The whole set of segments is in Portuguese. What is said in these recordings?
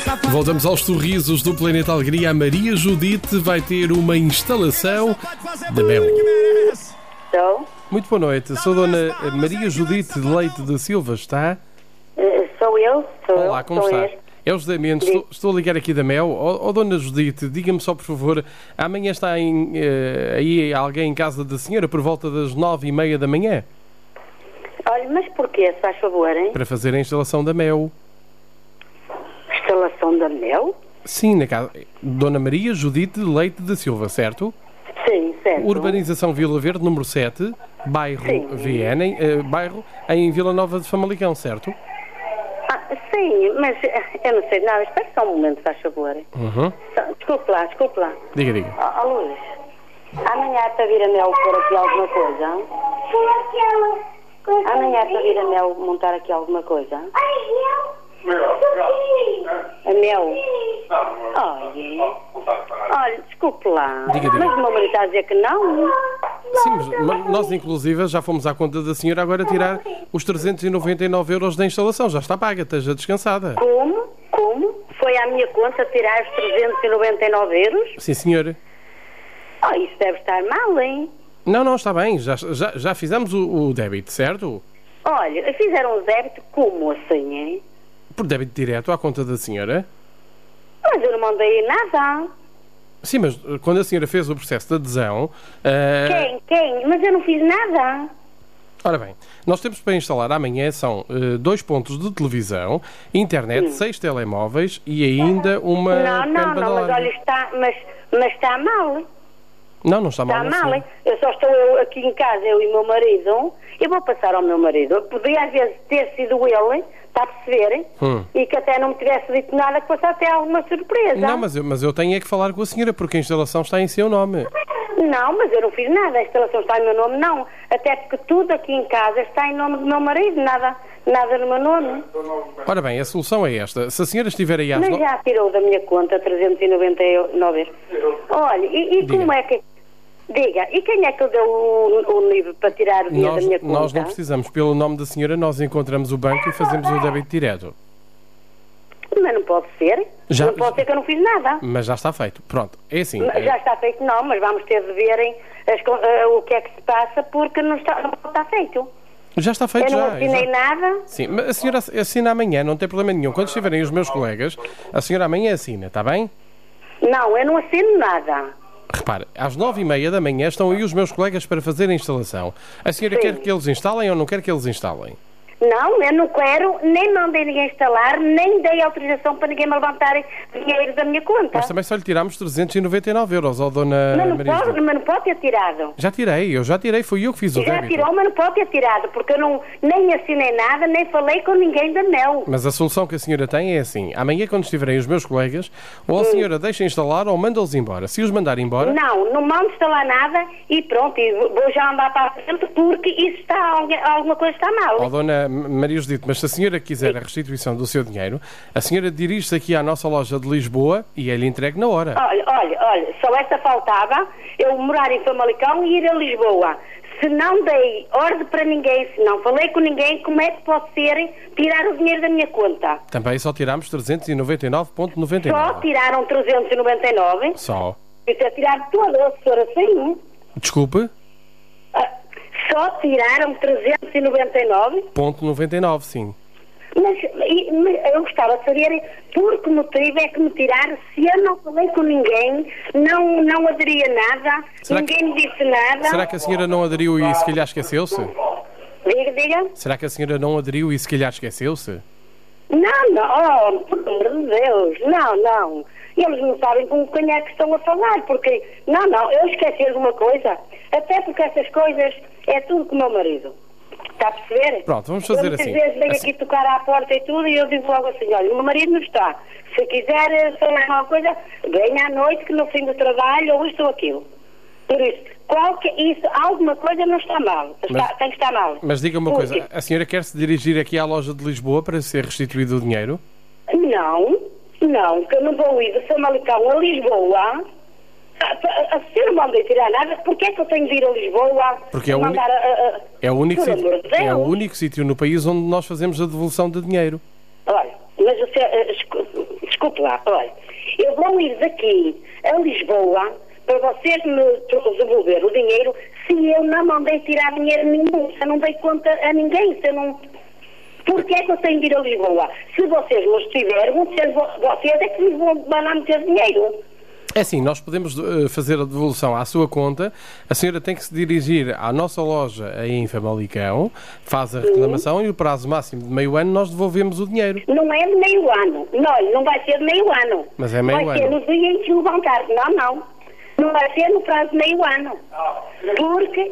Voltamos aos sorrisos do Planeta Alegria. A Maria Judite vai ter uma instalação de mel. Sou? Muito boa noite. Sou a Dona Maria Judite Leite da Silva, está? Sou eu. Olá, como sou está? este. É o José Mendes. Estou a ligar aqui da Mel. Dona Judite, diga-me só, por favor, amanhã está aí alguém em casa da senhora por volta das 9h30 da manhã? Olha, mas porquê, se faz favor, hein? Para fazer a instalação da Mel. Instalação da mel? Sim, na casa. Dona Maria Judite Leite da Silva, certo? Sim, certo. Urbanização Vila Verde, número 7, bairro Sim. bairro em Vila Nova de Famalicão, certo? Sim, mas eu não sei nada. Espera só um momento, se faz favor. Uhum. Desculpe lá. Diga. Ó, Luís, amanhã está a vir a mel pôr aqui alguma coisa? Amanhã está a vir a mel montar aqui alguma coisa? A mel? Olha, desculpe lá. Diga. Mas o meu marido está a dizer que não. Sim, mas nós inclusive já fomos à conta da senhora agora tirar os 399 euros da instalação. Já está paga, esteja descansada. Como? Foi à minha conta tirar os 399 euros? Sim, senhora. Isso deve estar mal, hein? Não, está bem. Já fizemos o débito, certo? Olha, fizeram o débito como assim, hein? Por débito direto à conta da senhora. Mas eu não mandei nada. Sim, mas quando a senhora fez o processo de adesão... Quem? Mas eu não fiz nada. Ora bem, nós temos para instalar amanhã são 2 pontos de televisão, internet, 6 telemóveis e ainda uma... Não, mas olha, mas está mal. Não está mal. Está mal, hein? Eu só estou aqui em casa, eu e o meu marido. Eu vou passar ao meu marido. Podia às vezes ter sido ele, está a perceber? E que até não me tivesse dito nada, que fosse até alguma surpresa. Não, mas eu tenho é que falar com a senhora, porque a instalação está em seu nome. Não, mas eu não fiz nada. A instalação está em meu nome, não. Até porque tudo aqui em casa está em nome do meu marido, nada no meu nome. Ora bem, a solução é esta. Se a senhora estiver aí às Mas já tirou da minha conta 399 euros. Olha, e como é que... Diga, e quem é que deu o livro para tirar o dinheiro da minha conta? Nós não precisamos. Pelo nome da senhora, nós encontramos o banco e fazemos o débito direto. Mas não pode ser. Não pode ser que eu não fiz nada. Mas já está feito. Pronto, é assim. Já está feito, não, mas vamos ter de verem o que é que se passa, porque não está feito. Já está feito, eu não assinei nada. Sim, mas a senhora assina amanhã, não tem problema nenhum. Quando estiverem os meus colegas, a senhora amanhã assina, está bem? Não, eu não assino nada. Repare, às 9h30 da manhã estão aí os meus colegas para fazer a instalação. A senhora quer que eles instalem ou não quer que eles instalem? Não, eu não quero, nem mandei ninguém instalar, nem dei autorização para ninguém me levantar dinheiro da minha conta. Mas também só lhe tirámos 399 euros, Dona Maria. Mas não pode ter tirado. Eu já tirei, fui eu que fiz o débito. Já tirou, mas não pode ter tirado, porque eu nem assinei nada, nem falei com ninguém da Mel. Mas a solução que a senhora tem é assim, amanhã quando estiverem os meus colegas, ou a senhora deixa instalar ou manda-os embora. Se os mandar embora... Não mando instalar nada e pronto, e vou já andar para a frente porque isso alguma coisa está mal. Dona Maria Judite, mas se a senhora quiser a restituição do seu dinheiro, a senhora dirige-se aqui à nossa loja de Lisboa e é-lhe entregue na hora. Olha, só esta faltava, eu morar em Famalicão e ir a Lisboa. Se não dei ordem para ninguém, se não falei com ninguém, como é que pode ser tirar o dinheiro da minha conta? Também só tirámos 399,99. Só tiraram 399? Só. Isso é tirar toda a senhora assim? Desculpe? Só tiraram 399,99, sim. Mas eu gostava de saber por que motivo é que me tiraram, se eu não falei com ninguém, não aderia nada, ninguém me disse nada. Será que a senhora não aderiu e se calhar esqueceu-se? Diga. Será que a senhora não aderiu e se calhar esqueceu-se? Não, por amor de Deus, não. Eles não sabem com quem é que estão a falar, porque, eu esqueci alguma coisa, até porque essas coisas é tudo com o meu marido. Está a perceber? Pronto, vamos fazer eu, assim. Às vezes venho aqui tocar à porta e tudo e eu digo logo assim, olha, o meu marido não está. Se quiser falar alguma coisa, venha à noite que no fim do trabalho ou isto ou aquilo. Por isso, alguma coisa não está mal. Tem que estar mal. Mas diga uma coisa, a senhora quer se dirigir aqui à loja de Lisboa para ser restituído o dinheiro? Não, que eu não vou ir de Famalicão a Lisboa. A senhora não manda tirar nada, porque é que eu tenho de ir a Lisboa? Porque é o único sítio no país onde nós fazemos a devolução de dinheiro. Olha, mas desculpe lá, olha, eu vou ir daqui a Lisboa para vocês me devolver o dinheiro se eu não mandei tirar dinheiro nenhum, se eu não dei conta a ninguém, se eu não... Porquê é que eu tenho de ir a Lisboa? Se vocês me estiverem, vocês é que me vão mandar meter dinheiro. É assim, nós podemos fazer a devolução à sua conta. A senhora tem que se dirigir à nossa loja aí em Famalicão, faz a reclamação e o prazo máximo de meio ano nós devolvemos o dinheiro. Não é de meio ano. Não vai ser de meio ano. Mas é meio ano. Vai ser no dia em que levantar. Não vai ser no prazo de meio ano. Porque...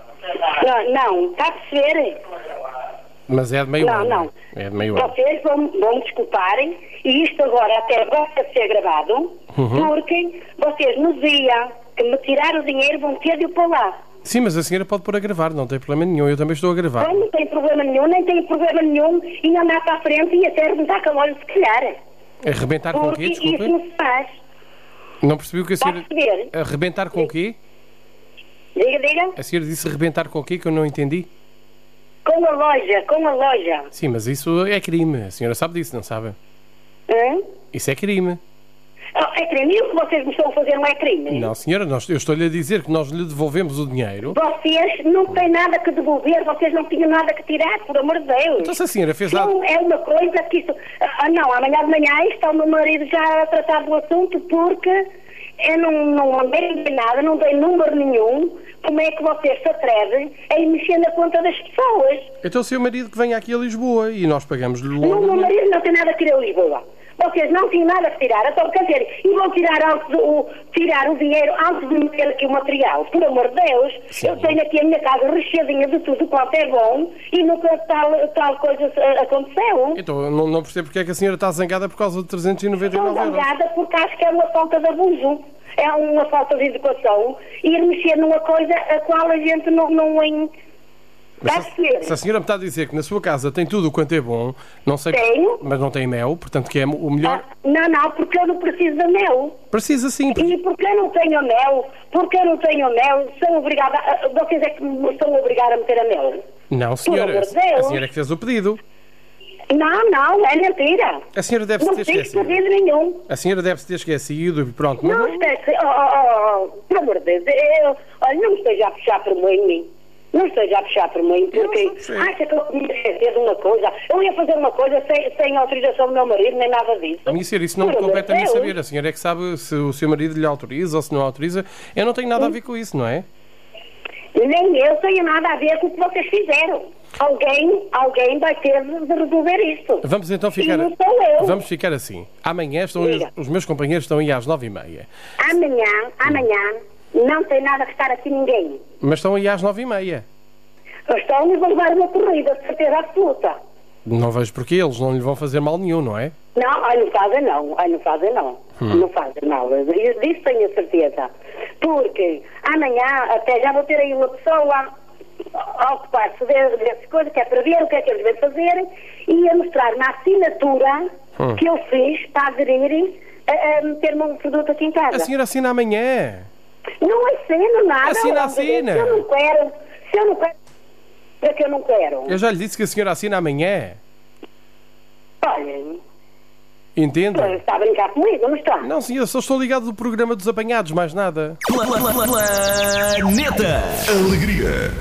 Não, está a perceber? Mas é de meio ano. Não. É de meio ano. Vocês vão me desculparem, e isto agora até vai ser gravado, porque vocês no dia que me tirar o dinheiro vão ter de o pôr lá. Sim, mas a senhora pode pôr a gravar, não tem problema nenhum. Eu também estou a gravar. Não tem problema nenhum, nem tem problema nenhum em andar para a frente e até arrebentar com a loja se calhar. Arrebentar com o quê? Desculpe. Isso não se faz. Não percebi o que a senhora... perceber? Arrebentar com o quê? Diga. A senhora disse arrebentar com o quê que eu não entendi? Com a loja. Sim, mas isso é crime. A senhora sabe disso, não sabe? Isso é crime. É crime. E o que vocês me estão a fazer não é crime? Não, senhora, eu estou-lhe a dizer que nós lhe devolvemos o dinheiro. Vocês não têm nada que devolver, vocês não tinham nada que tirar, por amor de Deus. Então se a senhora fez Não, é uma coisa que isso... não, amanhã de manhã está o meu marido já a tratar do assunto porque eu não mandei nada, não dei número nenhum. Como é que vocês se atrevem a ir mexer na conta das pessoas? Então o seu marido que venha aqui a Lisboa e nós pagamos-lhe logo. Não, o meu marido não tem nada que ir a Lisboa. Vocês não tinham nada que tirar, então quer dizer, e vão tirar o dinheiro antes de meter aqui o material. Por amor de Deus, Sim. Eu tenho aqui a minha casa recheadinha de tudo quanto é bom e nunca tal coisa aconteceu. Então não percebo porque é que a senhora está zangada por causa de 399 Estou euros. zangada porque acho que é uma falta de abuso. É uma falta de educação ir mexer numa coisa a qual a gente não Mas se a senhora me está a dizer que na sua casa tem tudo o quanto é bom, não sei, Tenho. mas não tem mel, portanto que é o melhor. Não, porque eu não preciso de mel. Precisa sim. E porque eu não tenho mel, sou obrigada, vocês é que me estão obrigados a meter a mel. Não, senhora, Por amor de Deus. a senhora é que fez o pedido. Não, é mentira. A senhora deve-se Não ter fiz esquecido. pedido nenhum. A senhora deve-se ter esquecido e pronto. Não esquece, por amor de Deus, olha, não me esteja a puxar por mim. Não esteja a puxar por mim, porque acha que eu me esquecer de uma coisa. Eu ia fazer uma coisa sem autorização do meu marido, nem nada disso. A minha senhora, isso não me compete a mim saber. A senhora é que sabe se o seu marido lhe autoriza ou se não autoriza. Eu não tenho nada a ver com isso, não é? Nem eu tenho nada a ver com o que vocês fizeram. Alguém vai ter de resolver isto. Vamos então ficar... E não sou eu. Vamos ficar assim. Amanhã os meus companheiros estão aí às 9h30. Amanhã não tem nada que estar aqui ninguém. Mas estão aí às 9h30. Estão e vão levar uma corrida, de certeza absoluta. Não vejo porque eles não lhe vão fazer mal nenhum, não é? Não fazem não. Não fazem mal. Disso tenho a certeza. Porque amanhã até já vou ter aí uma pessoa a ocupar-se dessas coisas, que é para ver o que é que eles vêm fazer e a mostrar na assinatura que eu fiz para aderir a meter-me um produto aqui em casa. A senhora assina amanhã. Não assino nada. Assina. Se eu não quero, é que eu não quero. Eu já lhe disse que a senhora assina amanhã. Olha, Entende? está a brincar comigo, não está? Não, senhora, só estou ligado do programa dos apanhados, mais nada. Planeta Alegria.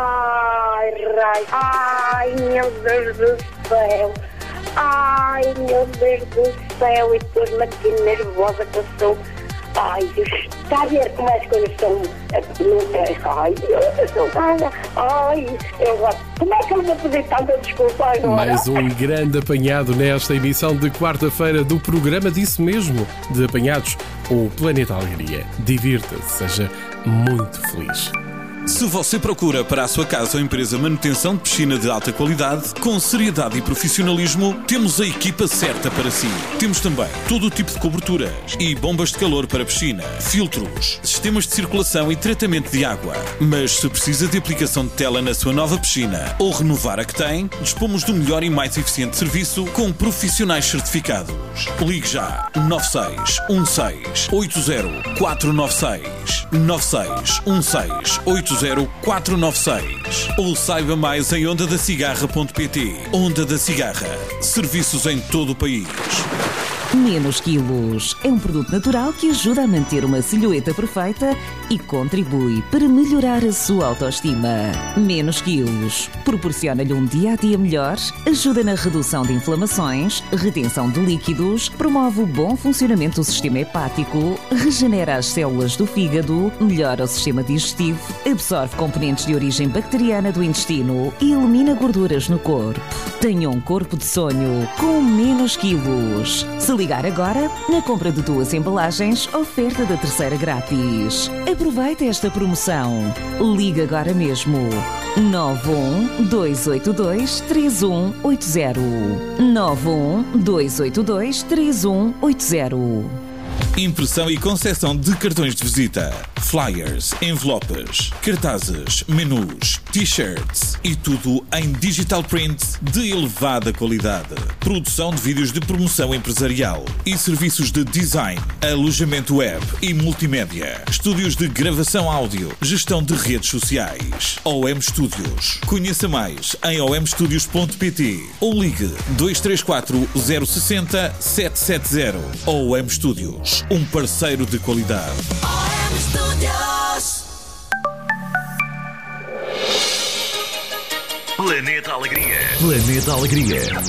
Ai, meu Deus do céu. Ai, meu Deus do céu. E depois-me aqui nervosa que eu estou. Ai, está a ver como as coisas estão... Ai, eu estou nada. Ai, como é que eu vou pedir tanta desculpa agora? Mais um grande apanhado nesta emissão de quarta-feira do programa disso mesmo, de apanhados, o Planeta Alegria. Divirta-se, seja muito feliz. Se você procura para a sua casa ou empresa manutenção de piscina de alta qualidade, com seriedade e profissionalismo, temos a equipa certa para si. Temos também todo o tipo de coberturas e bombas de calor para piscina, filtros, sistemas de circulação e tratamento de água. Mas se precisa de aplicação de tela na sua nova piscina ou renovar a que tem, dispomos do melhor e mais eficiente serviço com profissionais certificados. Ligue já 9616 80 496 9616 80 496 ou saiba mais em ondadacigarra.pt. Onda da Cigarra. Serviços em todo o país. Menos Quilos é um produto natural que ajuda a manter uma silhueta perfeita e contribui para melhorar a sua autoestima. Menos Quilos proporciona-lhe um dia-a-dia melhor, ajuda na redução de inflamações, retenção de líquidos, promove o bom funcionamento do sistema hepático, regenera as células do fígado, melhora o sistema digestivo, absorve componentes de origem bacteriana do intestino e elimina gorduras no corpo. Tenha um corpo de sonho com Menos Quilos. Se ligar agora, na compra de 2 embalagens, oferta da terceira grátis. Aproveita esta promoção. Liga agora mesmo. 912823180. 912823180. Impressão e concepção de cartões de visita, flyers, envelopes, cartazes, menus, t-shirts e tudo em digital print de elevada qualidade. Produção de vídeos de promoção empresarial e serviços de design, alojamento web e multimédia. Estúdios de gravação áudio, gestão de redes sociais. OM Studios. Conheça mais em omstudios.pt ou ligue 234 060 770. OM Studios. Um parceiro de qualidade. OM Studios. Planeta Alegria. Planeta Alegria.